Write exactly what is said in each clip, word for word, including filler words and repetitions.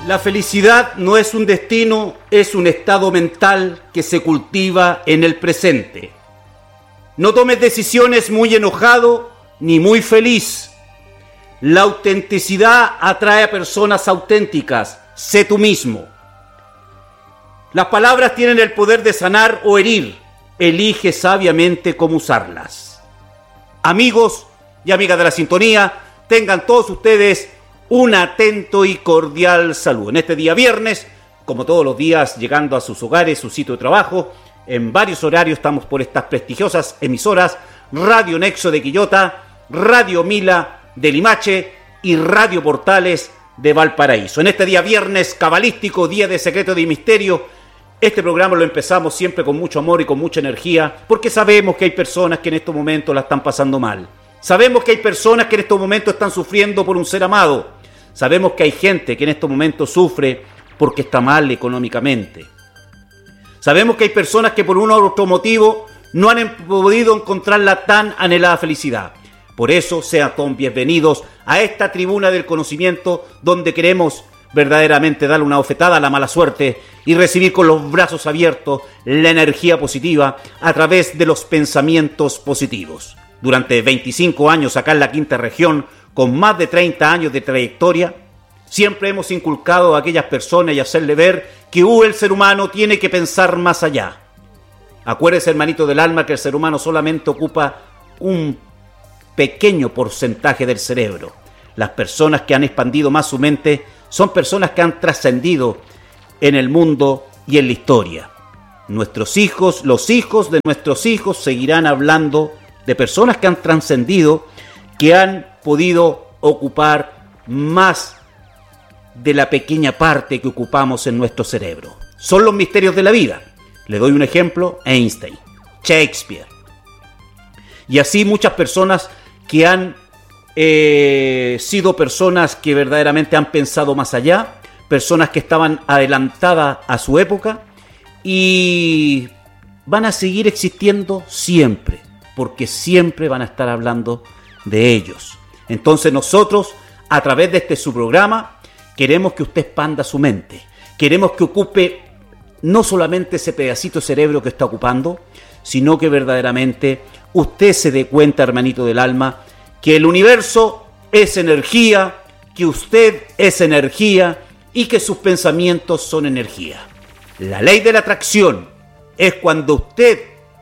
La felicidad no es un destino, es un estado mental que se cultiva en el presente. No tomes decisiones muy enojado ni muy feliz. La autenticidad atrae a personas auténticas. Sé tú mismo. Las palabras tienen el poder de sanar o herir. Elige sabiamente cómo usarlas. Amigos y amigas de la sintonía, tengan todos ustedes un atento y cordial saludo. En este día viernes, como todos los días, llegando a sus hogares, su sitio de trabajo, en varios horarios estamos por estas prestigiosas emisoras: Radio Nexo de Quillota, Radio Mila de Limache y Radio Portales de Valparaíso. En este día viernes cabalístico, día de secreto y de misterio, este programa lo empezamos siempre con mucho amor y con mucha energía, porque sabemos que hay personas que en estos momentos la están pasando mal. Sabemos que hay personas que en estos momentos están sufriendo por un ser amado. Sabemos que hay gente que en estos momentos sufre porque está mal económicamente. Sabemos que hay personas que por uno u otro motivo no han podido encontrar la tan anhelada felicidad. Por eso sean todos bienvenidos a esta tribuna del conocimiento, donde queremos verdaderamente darle una bofetada a la mala suerte y recibir con los brazos abiertos la energía positiva a través de los pensamientos positivos. Durante veinticinco años acá en la quinta región, con más de treinta años de trayectoria, siempre hemos inculcado a aquellas personas y hacerle ver que uh, el ser humano tiene que pensar más allá. Acuérdese, hermanito del alma, que el ser humano solamente ocupa un pequeño porcentaje del cerebro. Las personas que han expandido más su mente son personas que han trascendido en el mundo y en la historia. Nuestros hijos, los hijos de nuestros hijos seguirán hablando de personas que han trascendido, que han podido ocupar más de la pequeña parte que ocupamos en nuestro cerebro. Son los misterios de la vida. Le doy un ejemplo: Einstein, Shakespeare. Y así muchas personas que han eh, sido personas que verdaderamente han pensado más allá, personas que estaban adelantadas a su época y van a seguir existiendo siempre, porque siempre van a estar hablando de ellos. Entonces nosotros, a través de este su programa, queremos que usted expanda su mente. Queremos que ocupe no solamente ese pedacito de cerebro que está ocupando, sino que verdaderamente usted se dé cuenta, hermanito del alma, que el universo es energía, que usted es energía y que sus pensamientos son energía. La ley de la atracción es cuando usted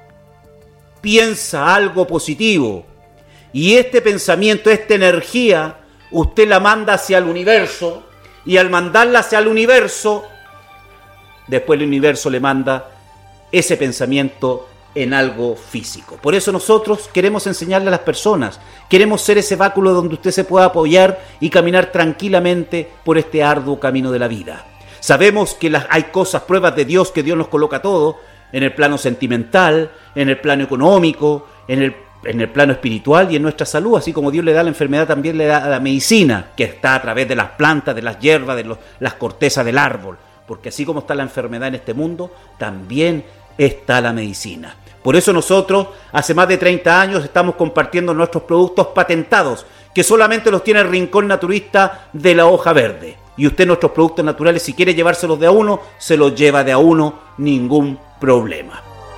piensa algo positivo y este pensamiento, esta energía, usted la manda hacia el universo, y al mandarla hacia el universo, después el universo le manda ese pensamiento en algo físico. Por eso nosotros queremos enseñarle a las personas, queremos ser ese báculo donde usted se pueda apoyar y caminar tranquilamente por este arduo camino de la vida. Sabemos que las, hay cosas, pruebas de Dios, que Dios nos coloca todo, en el plano sentimental, en el plano económico, en el, en el plano espiritual y en nuestra salud. Así como Dios le da la enfermedad, también le da la medicina, que está a través de las plantas, de las hierbas, de los, las cortezas del árbol. Porque así como está la enfermedad en este mundo, también está la medicina. Por eso nosotros, hace más de treinta años, estamos compartiendo nuestros productos patentados, que solamente los tiene el Rincón Naturista de la Hoja Verde. Y usted, nuestros productos naturales, si quiere llevárselos de a uno, se los lleva de a uno, ningún problema.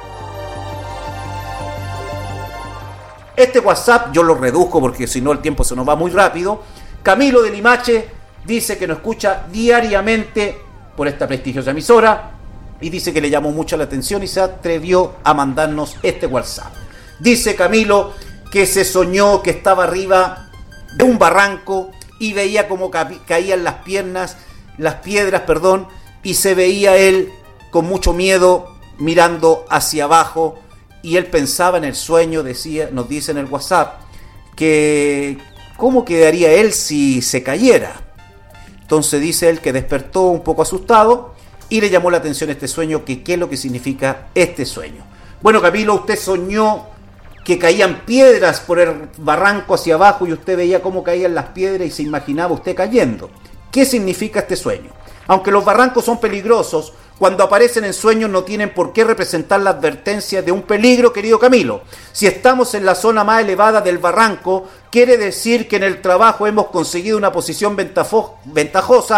Este WhatsApp yo lo reduzco porque si no el tiempo se nos va muy rápido. Camilo de Limache dice que nos escucha diariamente por esta prestigiosa emisora y dice que le llamó mucho la atención y se atrevió a mandarnos este WhatsApp. Dice Camilo que se soñó que estaba arriba de un barranco y veía cómo ca- caían las piernas, las piedras, perdón, y se veía él con mucho miedo mirando hacia abajo, y él pensaba en el sueño, decía, nos dice en el WhatsApp, que cómo quedaría él si se cayera. Entonces dice él que despertó un poco asustado y le llamó la atención este sueño, que qué es lo que significa este sueño. Bueno, Camilo, usted soñó que caían piedras por el barranco hacia abajo y usted veía cómo caían las piedras y se imaginaba usted cayendo. ¿Qué significa este sueño? Aunque los barrancos son peligrosos, cuando aparecen en sueños no tienen por qué representar la advertencia de un peligro, querido Camilo. Si estamos en la zona más elevada del barranco, quiere decir que en el trabajo hemos conseguido una posición ventajosa,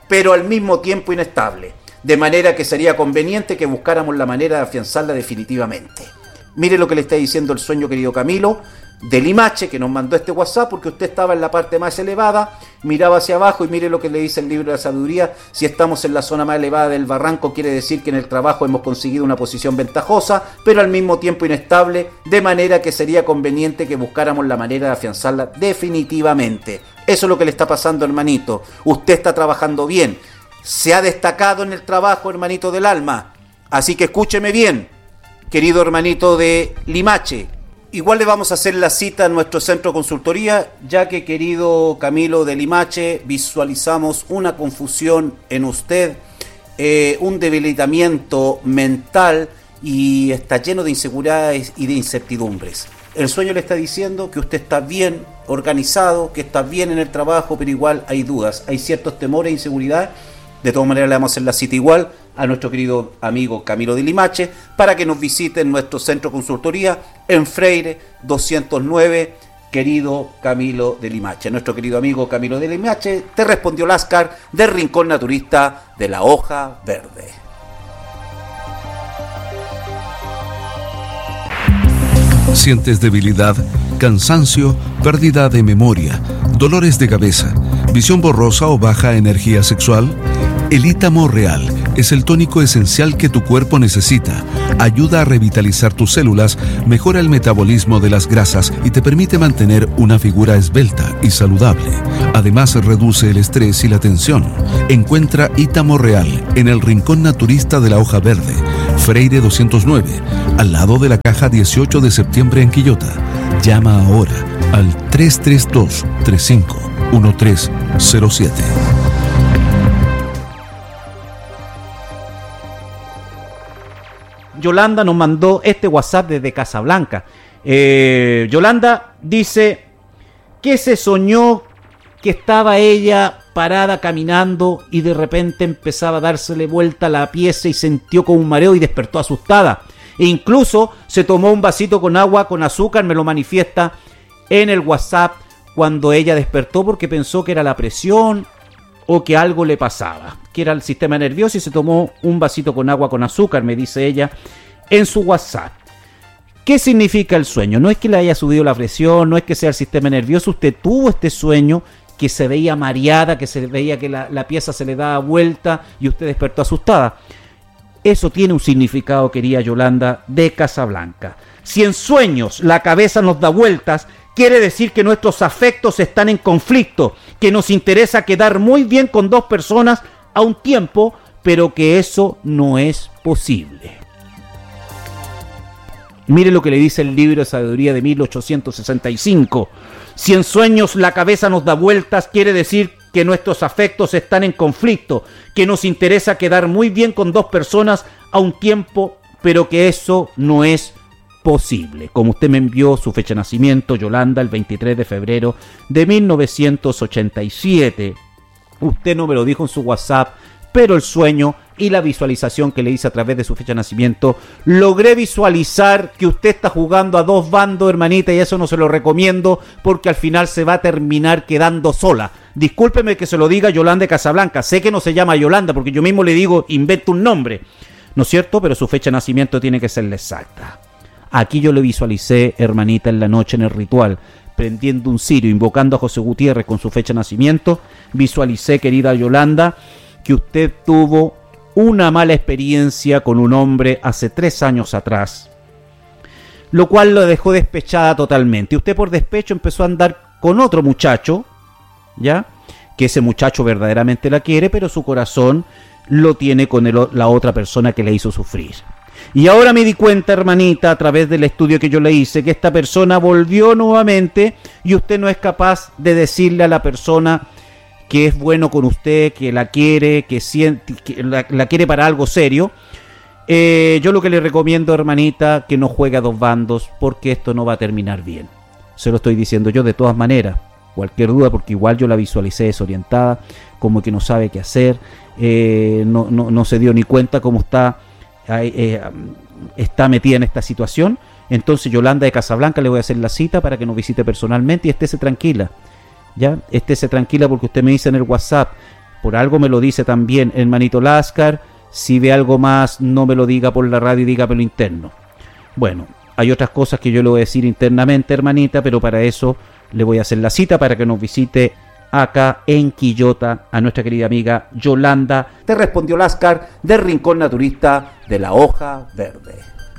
pero al mismo tiempo inestable, de manera que sería conveniente que buscáramos la manera de afianzarla definitivamente. Mire lo que le está diciendo el sueño, querido Camilo, de Limache, que nos mandó este WhatsApp, porque usted estaba en la parte más elevada, miraba hacia abajo y mire lo que le dice el libro de la sabiduría. Si estamos en la zona más elevada del barranco, quiere decir que en el trabajo hemos conseguido una posición ventajosa, pero al mismo tiempo inestable, de manera que sería conveniente que buscáramos la manera de afianzarla definitivamente. Eso es lo que le está pasando, hermanito. Usted está trabajando bien, se ha destacado en el trabajo, hermanito del alma. Así que escúcheme bien, querido hermanito de Limache. Igual le vamos a hacer la cita en nuestro centro de consultoría, ya que, querido Camilo de Limache, visualizamos una confusión en usted, eh, un debilitamiento mental y está lleno de inseguridades y de incertidumbres. El sueño le está diciendo que usted está bien organizado, que está bien en el trabajo, pero igual hay dudas, hay ciertos temores e inseguridades. De todas maneras le vamos a hacer la cita igual a nuestro querido amigo Camilo de Limache para que nos visite en nuestro centro de consultoría en Freire doscientos nueve, querido Camilo de Limache. Nuestro querido amigo Camilo de Limache, te respondió Láscar del Rincón Naturista de la Hoja Verde. ¿Sientes debilidad, cansancio, pérdida de memoria, dolores de cabeza, visión borrosa o baja energía sexual? El Ítamo Real es el tónico esencial que tu cuerpo necesita. Ayuda a revitalizar tus células, mejora el metabolismo de las grasas y te permite mantener una figura esbelta y saludable. Además, reduce el estrés y la tensión. Encuentra Ítamo Real en el Rincón Naturista de la Hoja Verde, Freire doscientos nueve, al lado de la caja dieciocho de septiembre en Quillota. Llama ahora al tres tres dos, tres cinco uno tres cero siete. Yolanda nos mandó este WhatsApp desde Casablanca. Eh, Yolanda dice que se soñó que estaba ella parada caminando y de repente empezaba a dársele vuelta a la pieza y sintió como un mareo y despertó asustada. E incluso se tomó un vasito con agua con azúcar, me lo manifiesta en el WhatsApp, cuando ella despertó porque pensó que era la presión o que algo le pasaba, que era el sistema nervioso, y se tomó un vasito con agua con azúcar, me dice ella en su WhatsApp. ¿Qué significa el sueño? No es que le haya subido la presión, no es que sea el sistema nervioso. Usted tuvo este sueño que se veía mareada, que se veía que la, la pieza se le daba vuelta y usted despertó asustada. Eso tiene un significado, querida Yolanda, de Casablanca. Si en sueños la cabeza nos da vueltas, quiere decir que nuestros afectos están en conflicto, que nos interesa quedar muy bien con dos personas a un tiempo, pero que eso no es posible. Mire lo que le dice el libro de sabiduría de mil ochocientos sesenta y cinco. Si en sueños la cabeza nos da vueltas, quiere decir que nuestros afectos están en conflicto, que nos interesa quedar muy bien con dos personas a un tiempo, pero que eso no es posible. Como usted me envió su fecha de nacimiento, Yolanda, el veintitrés de febrero de mil novecientos ochenta y siete. Usted no me lo dijo en su WhatsApp, pero el sueño y la visualización que le hice a través de su fecha de nacimiento, logré visualizar que usted está jugando a dos bandos, hermanita, y eso no se lo recomiendo porque al final se va a terminar quedando sola. Discúlpeme que se lo diga, Yolanda de Casablanca, sé que no se llama Yolanda porque yo mismo le digo, invento un nombre, ¿no es cierto? Pero su fecha de nacimiento tiene que ser la exacta. Aquí yo le visualicé, hermanita, en la noche en el ritual, prendiendo un cirio, invocando a José Gutiérrez con su fecha de nacimiento. Visualicé, querida Yolanda, que usted tuvo una mala experiencia con un hombre hace tres años atrás, lo cual lo dejó despechada totalmente. Usted por despecho empezó a andar con otro muchacho, ¿ya? Que ese muchacho verdaderamente la quiere, pero su corazón lo tiene con el, la otra persona que le hizo sufrir. Y ahora me di cuenta, hermanita, a través del estudio que yo le hice, que esta persona volvió nuevamente y usted no es capaz de decirle a la persona que es bueno con usted, que la quiere, que, siente, que la, la quiere para algo serio. Eh, yo lo que le recomiendo, hermanita, que no juegue a dos bandos, porque esto no va a terminar bien. Se lo estoy diciendo yo de todas maneras. Cualquier duda, porque igual yo la visualicé desorientada, como que no sabe qué hacer, eh, no, no, no se dio ni cuenta cómo está, eh, está metida en esta situación. Entonces, Yolanda de Casablanca, le voy a hacer la cita para que nos visite personalmente y estése tranquila. Ya, estése tranquila porque usted me dice en el WhatsApp, Por algo me lo dice también hermanito Láscar. Si ve algo más, no me lo diga por la radio, dígamelo interno. Bueno, hay otras cosas que yo le voy a decir internamente, hermanita, pero para eso le voy a hacer la cita para que nos visite acá en Quillota a nuestra querida amiga Yolanda. Te respondió Láscar del Rincón Naturista de la Hoja Verde.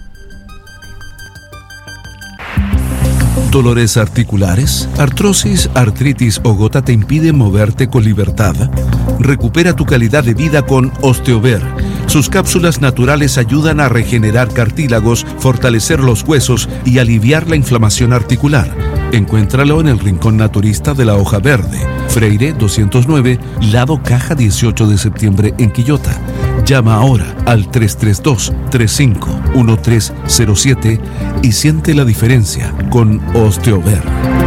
¿Dolores articulares, artrosis, artritis o gota te impiden moverte con libertad? Recupera tu calidad de vida con Osteover. Sus cápsulas naturales ayudan a regenerar cartílagos, fortalecer los huesos y aliviar la inflamación articular. Encuéntralo en el Rincón Naturista de la Hoja Verde, Freire doscientos nueve, lado Caja dieciocho de septiembre en Quillota. Llama ahora al tres tres dos, tres cinco uno tres cero siete y siente la diferencia con Osteover.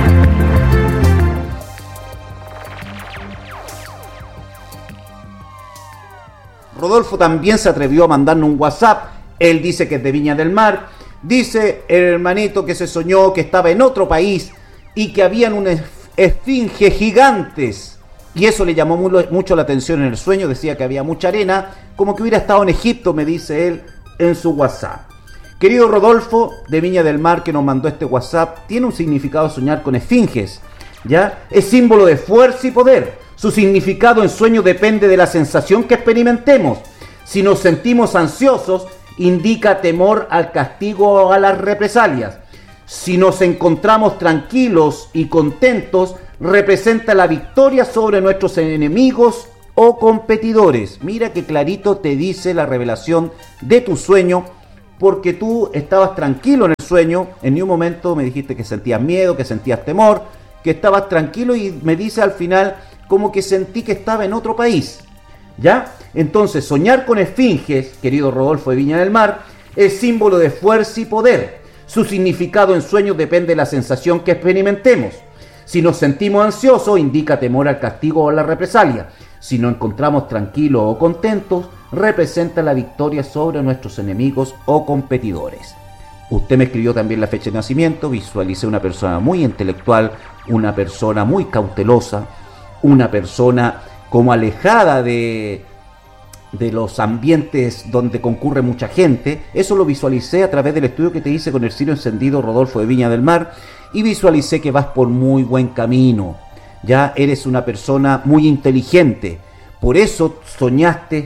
Rodolfo también se atrevió a mandarnos un WhatsApp. Él dice que es de Viña del Mar. Dice el hermanito que se soñó que estaba en otro país y que habían unas esfinges gigantes. Y eso le llamó mucho la atención en el sueño. Decía que había mucha arena, como que hubiera estado en Egipto, me dice él en su WhatsApp. Querido Rodolfo de Viña del Mar, que nos mandó este WhatsApp, tiene un significado soñar con esfinges, ¿ya? Es símbolo de fuerza y poder. Su significado en sueño depende de la sensación que experimentemos. Si nos sentimos ansiosos, indica temor al castigo o a las represalias. Si nos encontramos tranquilos y contentos, representa la victoria sobre nuestros enemigos o competidores. Mira que clarito te dice la revelación de tu sueño, porque tú estabas tranquilo en el sueño. En ningún momento me dijiste que sentías miedo, que sentías temor, que estabas tranquilo, y me dice al final como que sentí que estaba en otro país, ¿ya? Entonces, soñar con esfinges, querido Rodolfo de Viña del Mar, es símbolo de fuerza y poder. Su significado en sueños depende de la sensación que experimentemos. Si nos sentimos ansiosos, indica temor al castigo o a la represalia. Si nos encontramos tranquilos o contentos, representa la victoria sobre nuestros enemigos o competidores. Usted me escribió también la fecha de nacimiento. Visualicé una persona muy intelectual, una persona muy cautelosa, una persona como alejada de, de los ambientes donde concurre mucha gente. Eso lo visualicé a través del estudio que te hice con el cirio encendido, Rodolfo de Viña del Mar, y visualicé que vas por muy buen camino. Ya eres una persona muy inteligente. Por eso soñaste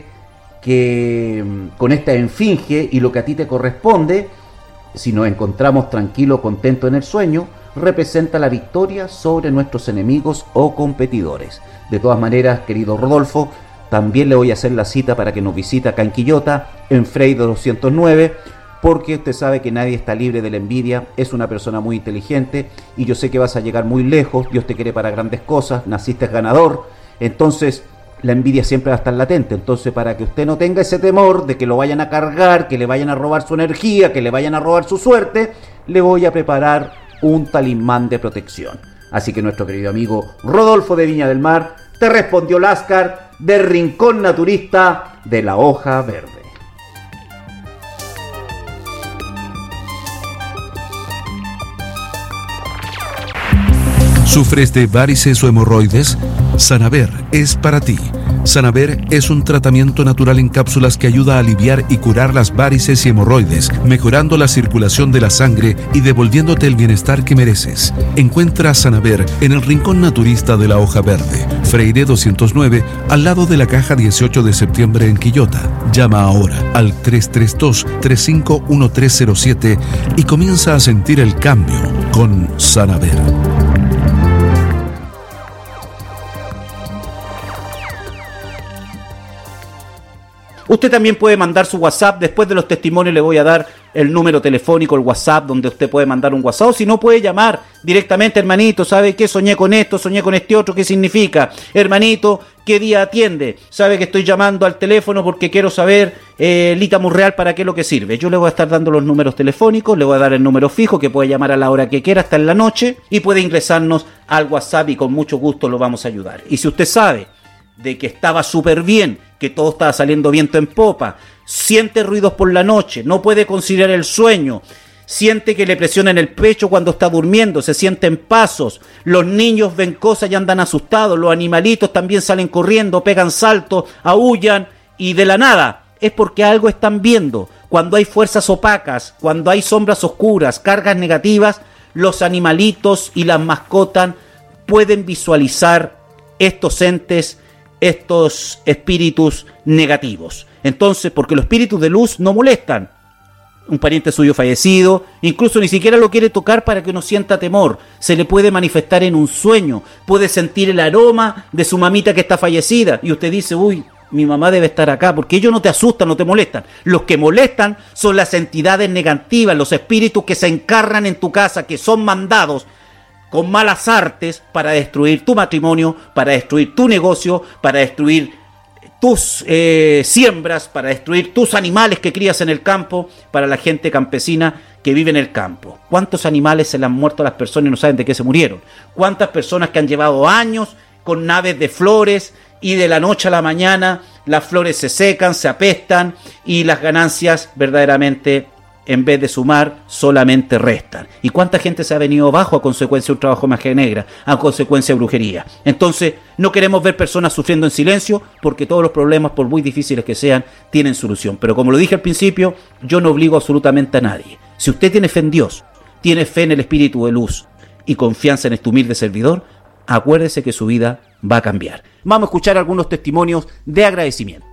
que con esta esfinge, y lo que a ti te corresponde, si nos encontramos tranquilos, contentos en el sueño, representa la victoria sobre nuestros enemigos o competidores. De todas maneras, querido Rodolfo, también le voy a hacer la cita para que nos visite acá en Quillota, en Freire doscientos nueve, porque usted sabe que nadie está libre de la envidia. Es una persona muy inteligente y yo sé que vas a llegar muy lejos. Dios te quiere para grandes cosas, naciste ganador, entonces la envidia siempre va a estar latente. Entonces, para que usted no tenga ese temor de que lo vayan a cargar, que le vayan a robar su energía, que le vayan a robar su suerte, le voy a preparar un talismán de protección. Así que nuestro querido amigo Rodolfo de Viña del Mar, te respondió Láscar del Rincón Naturista de la Hoja Verde. ¿Sufres de varices o hemorroides? Sanaver es para ti. Sanaver es un tratamiento natural en cápsulas que ayuda a aliviar y curar las varices y hemorroides, mejorando la circulación de la sangre y devolviéndote el bienestar que mereces. Encuentra Sanaver en el Rincón Naturista de la Hoja Verde, Freire doscientos nueve, al lado de la Caja dieciocho de septiembre en Quillota. Llama ahora al tres tres dos, tres cinco uno tres cero siete y comienza a sentir el cambio con Sanaver. Usted también puede mandar su WhatsApp. Después de los testimonios le voy a dar el número telefónico, el WhatsApp, donde usted puede mandar un WhatsApp. O si no, puede llamar directamente. Hermanito, ¿sabe qué? Soñé con esto, soñé con este otro. ¿Qué significa? Hermanito, ¿qué día atiende? ¿Sabe que estoy llamando al teléfono porque quiero saber eh, el Ítamo Real para qué es lo que sirve? Yo le voy a estar dando los números telefónicos, le voy a dar el número fijo que puede llamar a la hora que quiera, hasta en la noche, y puede ingresarnos al WhatsApp y con mucho gusto lo vamos a ayudar. Y si usted sabe de que estaba súper bien, que todo estaba saliendo viento en popa, siente ruidos por la noche, no puede conciliar el sueño, siente que le presionan el pecho cuando está durmiendo, se sienten pasos, los niños ven cosas y andan asustados, los animalitos también salen corriendo, pegan saltos, aúllan y de la nada es porque algo están viendo. Cuando hay fuerzas opacas, cuando hay sombras oscuras, cargas negativas, los animalitos y las mascotas pueden visualizar estos entes, estos espíritus negativos. Entonces, porque los espíritus de luz no molestan. Un pariente suyo fallecido, incluso ni siquiera lo quiere tocar para que uno sienta temor. Se le puede manifestar en un sueño, puede sentir el aroma de su mamita que está fallecida y usted dice, uy, mi mamá debe estar acá, porque ellos no te asustan, no te molestan. Los que molestan son las entidades negativas, los espíritus que se encarnan en tu casa, que son mandados con malas artes para destruir tu matrimonio, para destruir tu negocio, para destruir tus eh, siembras, para destruir tus animales que crías en el campo, para la gente campesina que vive en el campo. ¿Cuántos animales se le han muerto a las personas y no saben de qué se murieron? ¿Cuántas personas que han llevado años con naves de flores y de la noche a la mañana las flores se secan, se apestan y las ganancias verdaderamente, en vez de sumar, solamente restan? ¿Y cuánta gente se ha venido abajo a consecuencia de un trabajo de magia negra, a consecuencia de brujería? Entonces, no queremos ver personas sufriendo en silencio, porque todos los problemas, por muy difíciles que sean, tienen solución. Pero como lo dije al principio, yo no obligo absolutamente a nadie. Si usted tiene fe en Dios, tiene fe en el Espíritu de Luz y confianza en este humilde servidor, acuérdese que su vida va a cambiar. Vamos a escuchar algunos testimonios de agradecimiento.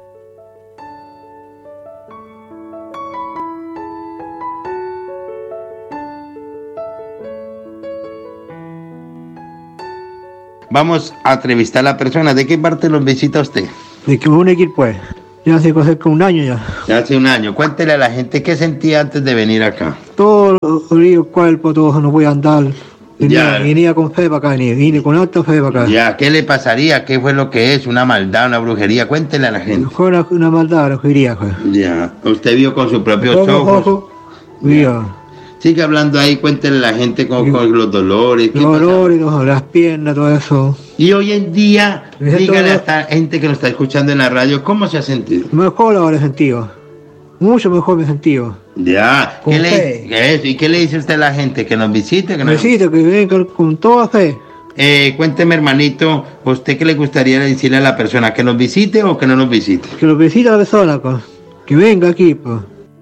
Vamos a entrevistar a la persona. ¿De qué parte los visita usted? De Quibúnequil, pues. Ya hace cerca de un año ya. Ya hace un año. Cuéntele a la gente qué sentía antes de venir acá. Todo el cuerpo, todo, no voy a andar. Venía, Ya. venía con fe para acá, venía, vine con alta fe para acá. Ya, ¿qué le pasaría? ¿Qué fue lo que es? ¿Una maldad, una brujería? Cuéntele a la gente. Fue una, una maldad, lo que diría, pues. Ya. Usted vio con sus propios Ojo, ojos. ojo, vio. Sigue hablando ahí, cuéntele a la gente con, con los dolores. ¿qué Los pasaba? dolores, los- las piernas, todo eso. Y hoy en día, Me siento dígale a dolor. esta gente que nos está escuchando en la radio, ¿cómo se ha sentido? Mejor ahora he sentido. Mucho mejor me he sentido. Ya. Con ¿Qué le, fe. qué es? ¿Y qué le dice usted a la gente? ¿Que nos visite? Que nos... Necesito que vengan con toda fe. Eh, cuénteme, hermanito, ¿usted qué le gustaría decirle a la persona? ¿Que nos visite o que no nos visite? Que lo visite la persona, pues. Que venga aquí, pues.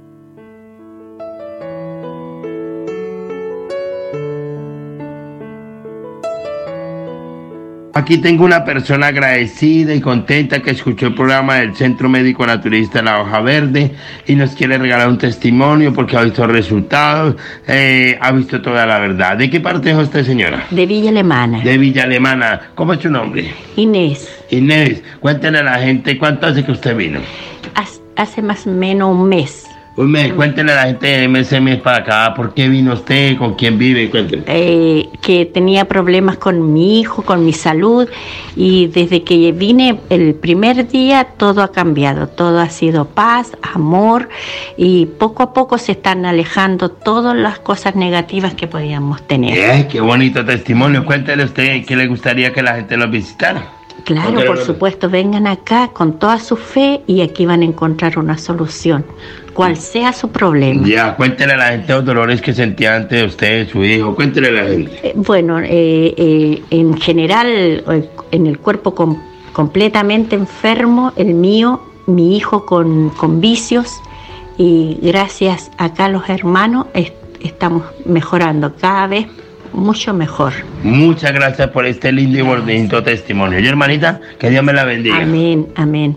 Aquí tengo una persona agradecida y contenta que escuchó el programa del Centro Médico Naturista La Hoja Verde y nos quiere regalar un testimonio porque ha visto resultados, eh, ha visto toda la verdad. ¿De qué parte es usted, señora? De Villa Alemana. De Villa Alemana. ¿Cómo es su nombre? Inés, Inés, cuéntenle a la gente cuánto hace que usted vino. hace, hace más o menos un mes. Un mes, cuéntenle a la gente de ese mes para acá, ¿por qué vino usted? ¿Con quién vive? Cuéntenle. eh, que tenía problemas con mi hijo, con mi salud, y desde que vine el primer día todo ha cambiado, todo ha sido paz, amor, y poco a poco se están alejando todas las cosas negativas que podíamos tener. Ay, qué bonito testimonio. Cuéntele usted qué le gustaría que la gente los visitara. Claro, Ok, por ok. supuesto, vengan acá con toda su fe y aquí van a encontrar una solución, cual sea su problema. Ya, cuéntele a la gente los dolores que sentía antes de usted, su hijo. Cuéntele a la gente. Eh, Bueno, eh, eh, en general, eh, en el cuerpo com- completamente enfermo, el mío, mi hijo con, con vicios, y gracias acá a los hermanos est- estamos mejorando cada vez mucho mejor. Muchas gracias por este lindo y bonito testimonio. Y hermanita, que Dios me la bendiga. Amén, amén.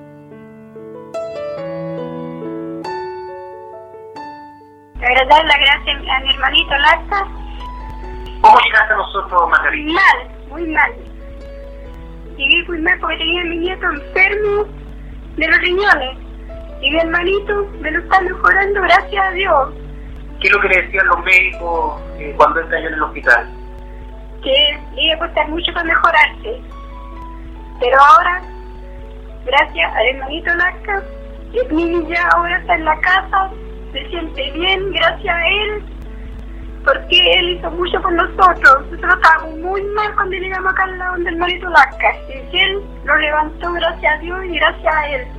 Para dar la gracia a mi hermanito Lacta. ¿Cómo llegaste a nosotros, Margarita? Mal, muy mal. Llegué muy mal porque tenía a mi nieto enfermo de los riñones. Y mi hermanito me lo está mejorando, gracias a Dios. ¿Qué es lo que le decían los médicos eh, cuando él cayó en el hospital? Que le iba a costar mucho para mejorarse. Pero ahora, gracias al hermanito Lacta, el niño ya ahora está en la casa, se siente bien, gracias a él. Porque él hizo mucho por nosotros. Nosotros estábamos muy mal cuando llegamos acá al lado del hermanito Lasca. Y él lo levantó, gracias a Dios y gracias a él.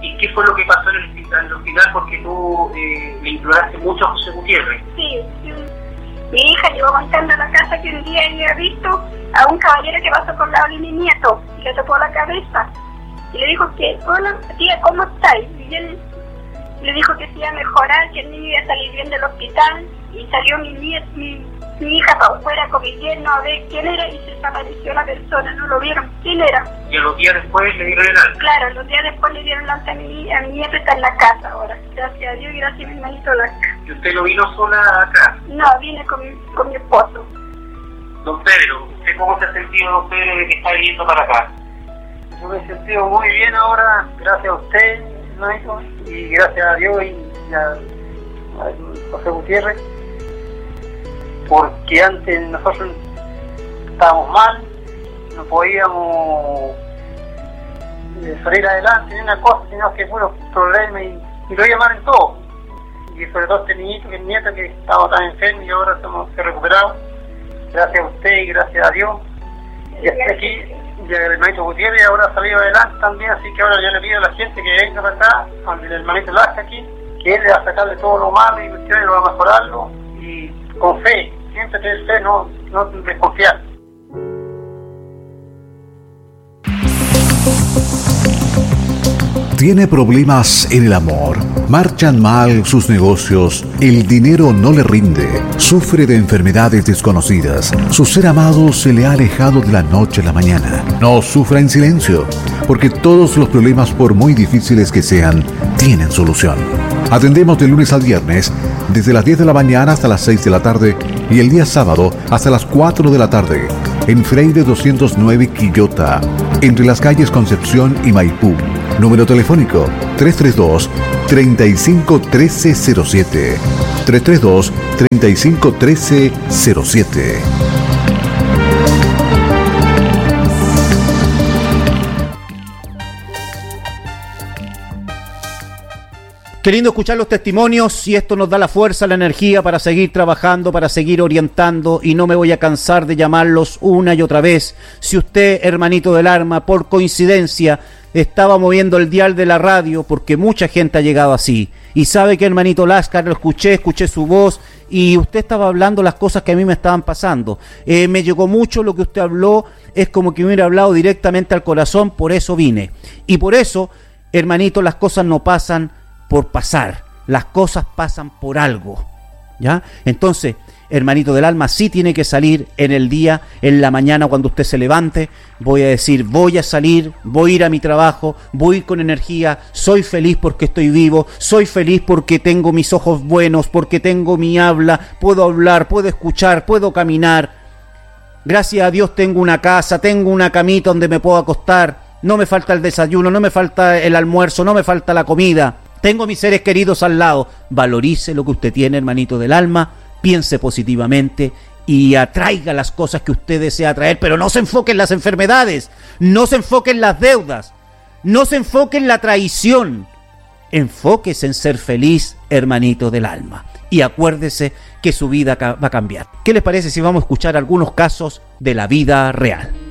¿Y qué fue lo que pasó en el hospital, en el hospital porque tú eh, le imploraste mucho a José Gutiérrez? Sí, sí. Mi hija llegó contando a la casa que un día había visto a un caballero que pasó por lado de mi nieto y le tocó la cabeza y le dijo que, hola tía, ¿cómo estáis? Y él le dijo que se iba a mejorar, que el niño iba a salir bien del hospital y salió mi nieta, mi, mi hija para afuera con mi yerno a ver quién era y se desapareció la persona, no lo vieron, ¿quién era? Y a los días después le dieron el alta. Claro, los días después le dieron el alta a mi, a mi nieto, está en la casa ahora, gracias a Dios y gracias a mi hermanito Lasca. ¿Y usted no vino sola acá? No, vine con, con mi esposo. Don Pedro, ¿usted cómo se ha sentido, don Pedro, de que está viniendo para acá? Yo me he sentido muy bien ahora, gracias a usted, hermanito, y gracias a Dios y a, a José Gutiérrez, porque antes nosotros estábamos mal, no podíamos salir adelante ni una cosa, sino que puros problemas y, y lo llaman en todo. Y sobre todo este niñito, que el nieto que estaba tan enfermo y ahora estamos recuperados, gracias a usted y gracias a Dios. Y hasta aquí, y el hermanito Gutiérrez ahora ha salido adelante también, así que ahora yo le pido a la gente que venga para acá, al hermanito Lasca aquí, que él le va a sacarle todo lo malo y cuestiones, lo va a mejorarlo, y con fe, siempre tener fe, no, no desconfiar. Tiene problemas en el amor, marchan mal sus negocios, el dinero no le rinde, sufre de enfermedades desconocidas, su ser amado se le ha alejado de la noche a la mañana. No sufra en silencio, porque todos los problemas, por muy difíciles que sean, tienen solución. Atendemos de lunes al viernes, desde las diez de la mañana hasta las seis de la tarde y el día sábado hasta las cuatro de la tarde, en Freire doscientos nueve Quillota, entre las calles Concepción y Maipú. Número telefónico tres tres dos, tres cinco uno tres cero siete. tres tres dos, tres cinco uno tres cero siete. Qué lindo escuchar los testimonios y esto nos da la fuerza, la energía para seguir trabajando, para seguir orientando y no me voy a cansar de llamarlos una y otra vez. Si usted, hermanito del alma, por coincidencia estaba moviendo el dial de la radio, porque mucha gente ha llegado así, y sabe que hermanito Lasca, lo escuché, escuché su voz y usted estaba hablando las cosas que a mí me estaban pasando. Eh, me llegó mucho lo que usted habló, es como que me hubiera hablado directamente al corazón, por eso vine. Y por eso, hermanito, las cosas no pasan por pasar, las cosas pasan por algo, ¿ya? Entonces, hermanito del alma, sí tiene que salir en el día, en la mañana cuando usted se levante, voy a decir, voy a salir, voy a ir a mi trabajo, voy a ir con energía, soy feliz porque estoy vivo, soy feliz porque tengo mis ojos buenos, porque tengo mi habla, puedo hablar, puedo escuchar, puedo caminar, gracias a Dios tengo una casa, tengo una camita donde me puedo acostar, no me falta el desayuno, no me falta el almuerzo, no me falta la comida. Tengo mis seres queridos al lado. Valorice lo que usted tiene, hermanito del alma. Piense positivamente y atraiga las cosas que usted desea atraer. Pero no se enfoque en las enfermedades. No se enfoque en las deudas. No se enfoque en la traición. Enfóquese en ser feliz, hermanito del alma. Y acuérdese que su vida va a cambiar. ¿Qué les parece si vamos a escuchar algunos casos de la vida real?